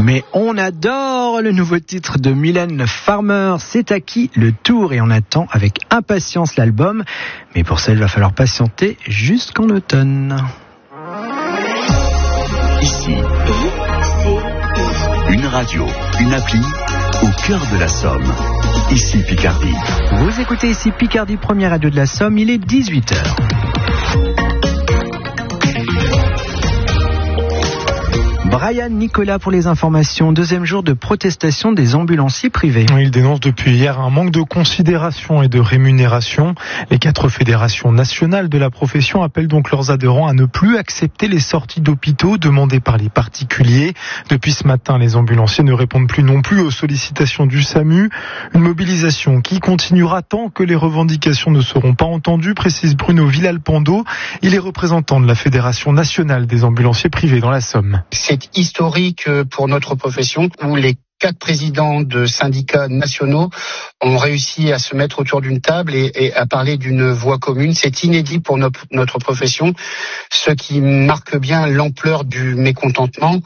Mais on adore le nouveau titre de Mylène Farmer, C'est acquis le tour, et on attend avec impatience l'album. Mais pour ça, il va falloir patienter jusqu'en automne. Ici, une radio, une appli au cœur de la Somme. Ici Picardie. Vous écoutez ici Picardie, première radio de la Somme, il est 18h. Brian Nicolas pour les informations. Deuxième jour de protestation des ambulanciers privés. Il dénonce depuis hier un manque de considération et de rémunération. Les 4 fédérations nationales de la profession appellent donc leurs adhérents à ne plus accepter les sorties d'hôpitaux demandées par les particuliers. Depuis ce matin, les ambulanciers ne répondent plus non plus aux sollicitations du SAMU. Une mobilisation qui continuera tant que les revendications ne seront pas entendues, précise Bruno Villalpando. Il est représentant de la Fédération nationale des ambulanciers privés dans la Somme. C'est historique pour notre profession où les 4 présidents de syndicats nationaux ont réussi à se mettre autour d'une table et à parler d'une voix commune. C'est inédit pour notre profession, ce qui marque bien l'ampleur du mécontentement.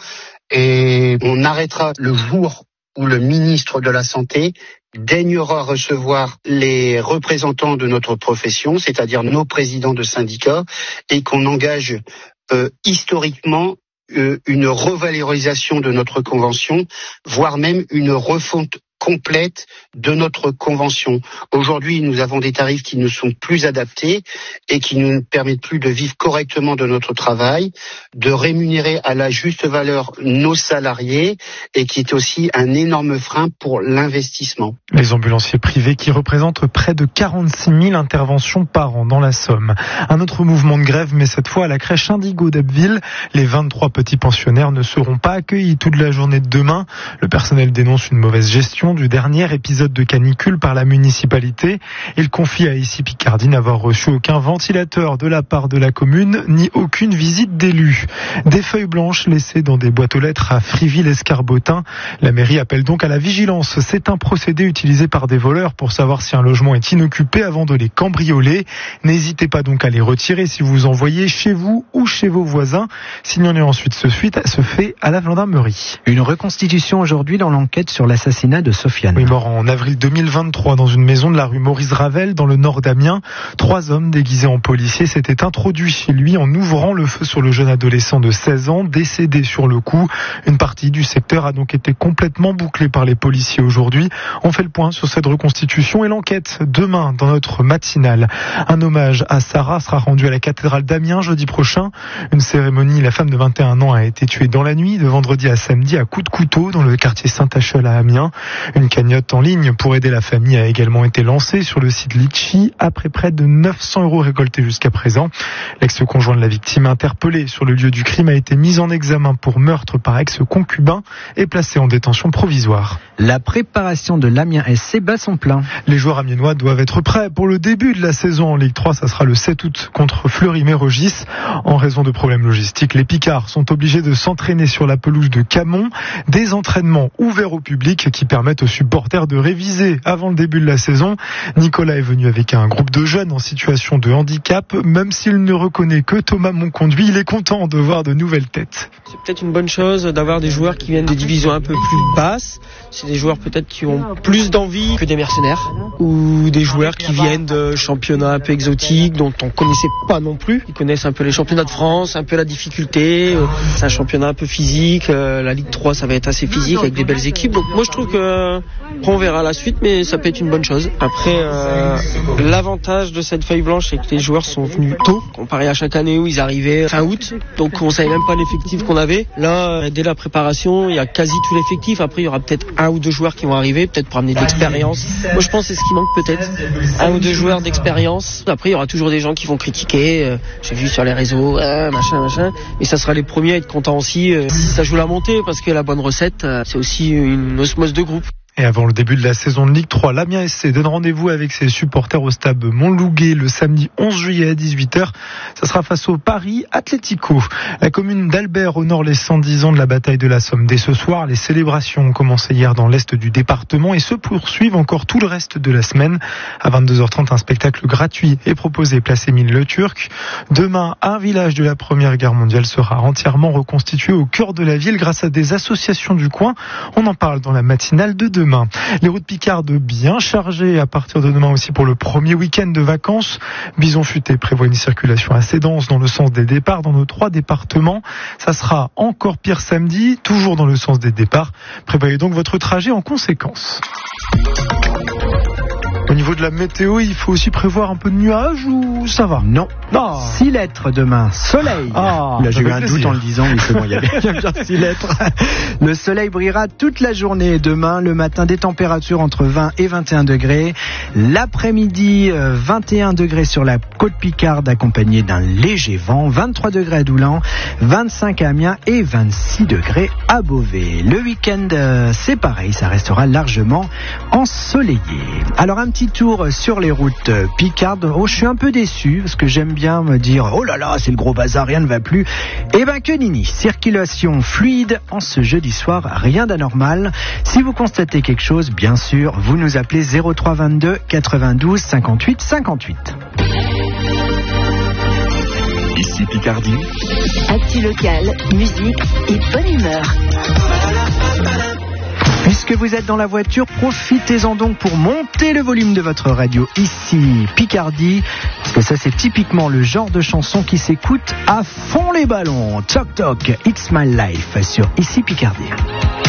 Et on arrêtera le jour où le ministre de la Santé daignera recevoir les représentants de notre profession, c'est-à-dire nos présidents de syndicats, et qu'on engage historiquement une revalorisation de notre convention, voire même une refonte complète de notre convention. Aujourd'hui, nous avons des tarifs qui ne sont plus adaptés et qui ne nous permettent plus de vivre correctement de notre travail, de rémunérer à la juste valeur nos salariés et qui est aussi un énorme frein pour l'investissement. Les ambulanciers privés qui représentent près de 46 000 interventions par an dans la Somme. Un autre mouvement de grève, mais cette fois à la crèche Indigo d'Abbeville. Les 23 petits pensionnaires ne seront pas accueillis toute la journée de demain. Le personnel dénonce une mauvaise gestion du dernier épisode de canicule par la municipalité. Il confie à Ici Picardie n'avoir reçu aucun ventilateur de la part de la commune, ni aucune visite d'élus. Des feuilles blanches laissées dans des boîtes aux lettres à Friville-Escarbotin. La mairie appelle donc à la vigilance. C'est un procédé utilisé par des voleurs pour savoir si un logement est inoccupé avant de les cambrioler. N'hésitez pas donc à les retirer si vous en voyez chez vous ou chez vos voisins. Signaler ensuite se fait à la gendarmerie. Une reconstitution aujourd'hui dans l'enquête sur l'assassinat de Sofiane. Oui, mort en avril 2023 dans une maison de la rue Maurice Ravel dans le nord d'Amiens. 3 hommes déguisés en policiers s'étaient introduits chez lui en ouvrant le feu sur le jeune adolescent de 16 ans, décédé sur le coup. Une partie du secteur a donc été complètement bouclée par les policiers aujourd'hui. On fait le point sur cette reconstitution et l'enquête demain dans notre matinale. Un hommage à Sarah sera rendu à la cathédrale d'Amiens jeudi prochain. Une cérémonie, la femme de 21 ans a été tuée dans la nuit de vendredi à samedi à coups de couteau dans le quartier Saint-Achel à Amiens. Une cagnotte en ligne pour aider la famille a également été lancée sur le site Litchi après près de 900 € récoltés jusqu'à présent. L'ex-conjoint de la victime interpellé sur le lieu du crime a été mis en examen pour meurtre par ex-concubin et placé en détention provisoire. La préparation de l'Amiens SC bat son plein. Les joueurs amiénois doivent être prêts pour le début de la saison en Ligue 3. Ça sera le 7 août contre Fleury-Mérogis. En raison de problèmes logistiques, les Picards sont obligés de s'entraîner sur la pelouse de Camon. Des entraînements ouverts au public qui permettent aux supporters de réviser avant le début de la saison. Nicolas est venu avec un groupe de jeunes en situation de handicap. Même s'il ne reconnaît que Thomas Monconduit, il est content de voir de nouvelles têtes. C'est peut-être une bonne chose d'avoir des joueurs qui viennent de divisions un peu plus basses. C'est des joueurs peut-être qui ont plus d'envie que des mercenaires ou des joueurs qui viennent de championnats un peu exotiques dont on connaissait pas non plus. Ils connaissent un peu les championnats de France, un peu la difficulté. C'est un championnat un peu physique. La Ligue 3, ça va être assez physique avec des belles équipes. Donc moi je trouve que on verra la suite, mais ça peut être une bonne chose. Après, l'avantage de cette feuille blanche, c'est que les joueurs sont venus tôt, comparé à chaque année où ils arrivaient fin août. Donc on savait même pas l'effectif qu'on avait. Là, dès la préparation, il y a quasi tout l'effectif. Après, il y aura peut-être 1 ou 2 joueurs qui vont arriver, peut-être pour amener de l'expérience. Moi, je pense que c'est ce qui manque peut-être. 1 ou 2 joueurs d'expérience. Après, il y aura toujours des gens qui vont critiquer. J'ai vu sur les réseaux, machin. Et ça sera les premiers à être contents aussi si ça joue la montée, parce que la bonne recette, c'est aussi une osmose de groupe. Et avant le début de la saison de Ligue 3, l'Amiens SC donne rendez-vous avec ses supporters au stade Montlouguet le samedi 11 juillet à 18h. Ça sera face au Paris Atlético. La commune d'Albert honore les 110 ans de la bataille de la Somme. Dès ce soir, les célébrations ont commencé hier dans l'est du département et se poursuivent encore tout le reste de la semaine. À 22h30, un spectacle gratuit est proposé place Émile Le Turc. Demain, un village de la Première Guerre mondiale sera entièrement reconstitué au cœur de la ville grâce à des associations du coin. On en parle dans la matinale de demain. Les routes picardes bien chargées à partir de demain aussi pour le premier week-end de vacances. Bison Futé prévoit une circulation assez dense dans le sens des départs dans nos 3 départements. Ça sera encore pire samedi, toujours dans le sens des départs. Prévoyez donc votre trajet en conséquence. Au niveau de la météo, il faut aussi prévoir un peu de nuages ou ça va? Non. 6 lettres demain. Soleil. Là, j'ai eu un doute en le disant, mais c'est bon, il y a bien 6 lettres. Le soleil brillera toute la journée demain. Le matin, des températures entre 20 et 21 degrés. L'après-midi, 21 degrés sur la côte picarde accompagné d'un léger vent. 23 degrés à Doulan, 25 à Amiens et 26 degrés à Beauvais. Le week-end, c'est pareil, ça restera largement ensoleillé. Alors, un petit tour sur les routes picardes. Je suis un peu déçu parce que j'aime bien me dire oh là là, c'est le gros bazar, rien ne va plus. Eh ben que nini, circulation fluide en ce jeudi soir, rien d'anormal. Si vous constatez quelque chose, bien sûr, vous nous appelez 03 22 92 58 58. Ici Picardie. Actu locale, musique et bonne humeur. Puisque vous êtes dans la voiture, profitez-en donc pour monter le volume de votre radio ici Picardie, parce que ça c'est typiquement le genre de chanson qui s'écoute à fond les ballons. Toc toc, It's My Life sur ici Picardie.